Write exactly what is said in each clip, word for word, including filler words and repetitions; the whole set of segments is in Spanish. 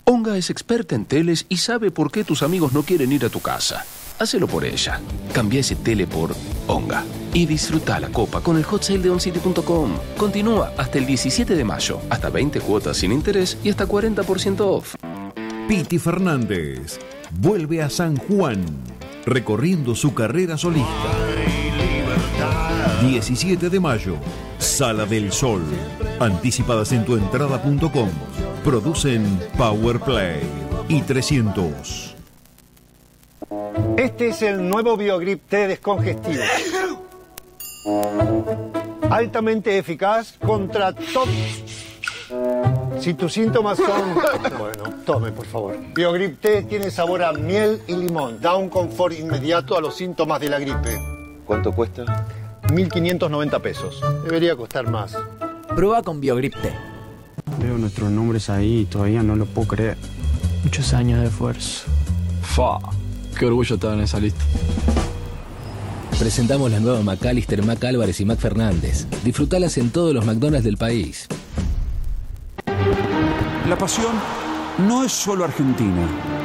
Onga es experta en teles y sabe por qué tus amigos no quieren ir a tu casa. Hacelo por ella. Cambia ese tele por Onga. Y disfruta la copa con el hot sale de oncity punto com. Continúa hasta el diecisiete de mayo. Hasta veinte cuotas sin interés y hasta cuarenta por ciento off. Piti Fernández vuelve a San Juan, recorriendo su carrera solista. diecisiete de mayo, Sala del Sol. Anticipadas en tuentrada punto com. Producen Powerplay y trescientos. Este es el nuevo Biogrip T descongestivo. Altamente eficaz contra todo. Si tus síntomas son... Bueno, tome, por favor. Biogrip T tiene sabor a miel y limón. Da un confort inmediato a los síntomas de la gripe. ¿Cuánto cuesta? mil quinientos noventa pesos. Debería costar más. Prueba con Biogrip T. Veo nuestros nombres ahí y todavía no lo puedo creer. Muchos años de esfuerzo. Fa, qué orgullo estar en esa lista. Presentamos la nueva McAllister, McAlvarez y McFernández. Disfrutalas en todos los McDonald's del país. La pasión no es solo argentina.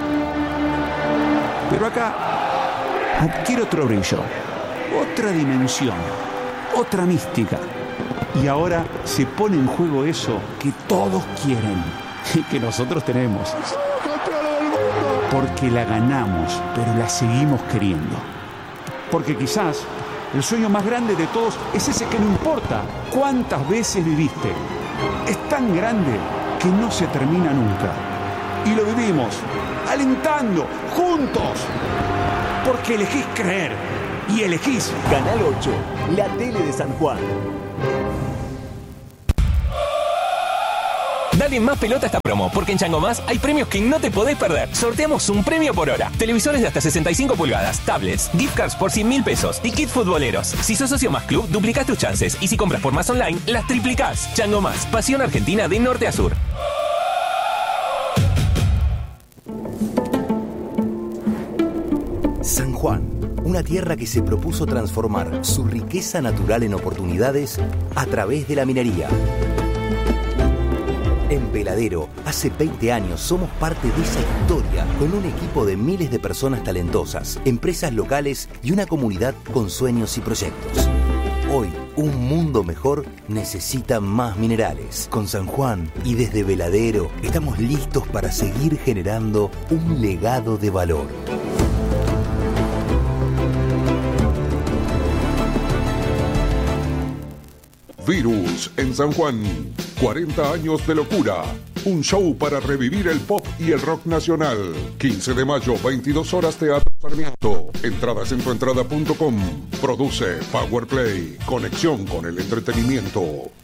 Pero acá adquiere otro brillo, otra dimensión, otra mística. Y ahora se pone en juego eso que todos quieren y que nosotros tenemos. Porque la ganamos, pero la seguimos queriendo. Porque quizás el sueño más grande de todos es ese que no importa cuántas veces viviste. Es tan grande que no se termina nunca. Y lo vivimos, alentando, juntos. Porque elegís creer y elegís. Canal ocho, la tele de San Juan. Dale más pelota a esta promo, porque en Chango Más hay premios que no te podés perder. Sorteamos un premio por hora. Televisores de hasta sesenta y cinco pulgadas, tablets, gift cards por cien mil pesos y kits futboleros. Si sos socio Más Club, duplicás tus chances. Y si compras por Más Online, las triplicás. Chango Más, pasión argentina de norte a sur. San Juan, una tierra que se propuso transformar su riqueza natural en oportunidades a través de la minería. En Veladero, hace veinte años somos parte de esa historia, con un equipo de miles de personas talentosas, empresas locales y una comunidad con sueños y proyectos. Hoy, un mundo mejor necesita más minerales. Con San Juan y desde Veladero, estamos listos para seguir generando un legado de valor. Virus en San Juan. cuarenta años de locura. Un show para revivir el pop y el rock nacional. quince de mayo, veintidós horas, Teatro Sarmiento. Entradas en tuentrada punto com. Produce Powerplay. Conexión con el entretenimiento.